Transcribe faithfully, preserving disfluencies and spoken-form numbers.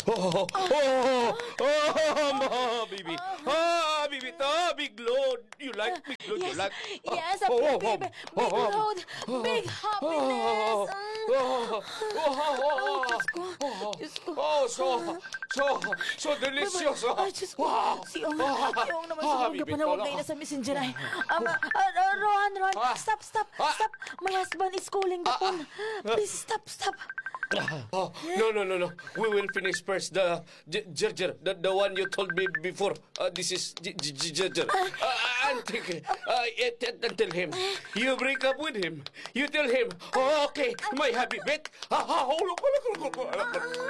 Oh, oh, oh, ma, baby. Ah, baby, ta, big load. You like big load, you Yes, like? yes, Oh, oh, big, big, oh, big oh, load, big happiness. Oh, oh, oh, Diyos ko, Diyos ko. oh, so, so, so delicious. Ay, Diyos ko. Si Ong, si Ong naman Ah, siguro bibit panawag pala. na ina sa messenger ay. Um, uh, uh, Rohan, Rohan, Ah. stop, stop, Ah. stop. My husband is calling the phone. Please, stop, stop. Oh, no, no, no, no. We will finish first the Gerger, the, the one you told me before. Uh, this is Gerger. Uh, and think, uh, it, it, tell him. You break up with him. You tell him, oh, okay, my happy bet.